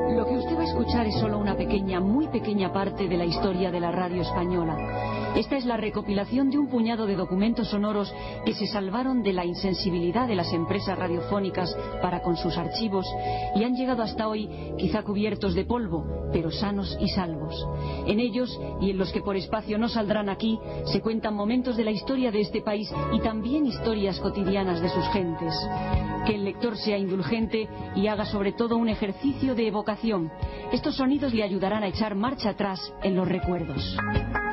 Lo que usted va a escuchar es solo una pequeña, muy pequeña parte de la historia de la radio española. Esta es la recopilación de un puñado de documentos sonoros que se salvaron de la insensibilidad de las empresas radiofónicas para con sus archivos y han llegado hasta hoy quizá cubiertos de polvo, pero sanos y salvos. En ellos, y en los que por espacio no saldrán aquí, se cuentan momentos de la historia de este país y también historias cotidianas de sus gentes. Que el lector sea indulgente y haga sobre todo un ejercicio de evocación. Estos sonidos le ayudarán a echar marcha atrás en los recuerdos.